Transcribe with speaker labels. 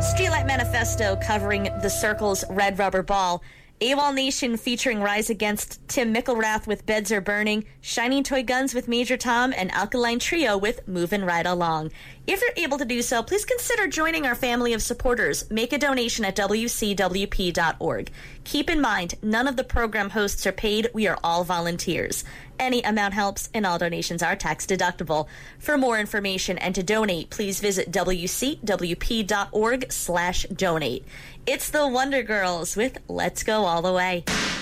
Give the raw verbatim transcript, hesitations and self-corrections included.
Speaker 1: Streetlight Manifesto covering The Circle's Red Rubber Ball. AWOL Nation featuring Rise Against, Tim McIlrath with Beds Are Burning, Shining Toy Guns with Major Tom, and Alkaline Trio with Movin' Right Along. If you're able to do so, please consider joining our family of supporters. Make a donation at w c w p dot org. Keep in mind, none of the program hosts are paid. We are all volunteers. Any amount helps, and all donations are tax deductible. For more information and to donate, please visit w c w p dot org slash donate. It's the Wonder Girls with Let's Go All the Way.